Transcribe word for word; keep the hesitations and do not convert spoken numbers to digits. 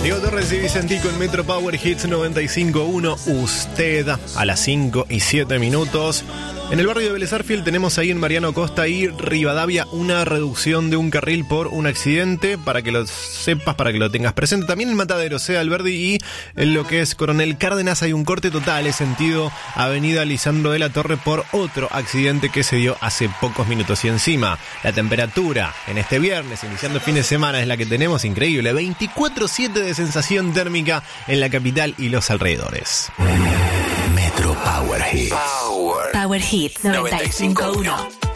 Diego Torres y Vicentico en Metro Power Hits noventa y cinco punto uno. Usted a las cinco y siete minutos. En el barrio de Vélez Arfiel tenemos ahí en Mariano Costa y Rivadavia una reducción de un carril por un accidente, para que lo sepas, para que lo tengas presente. También en Matadero, Sea Alberdi y en lo que es Coronel Cárdenas hay un corte total en sentido Avenida Lisandro de la Torre por otro accidente que se dio hace pocos minutos. Y encima, la temperatura en este viernes, iniciando el fin de semana, es la que tenemos, increíble, veinticuatro siete de sensación térmica en la capital y los alrededores. Metro Power Hits. Power, Power Hits noventa y cinco punto uno.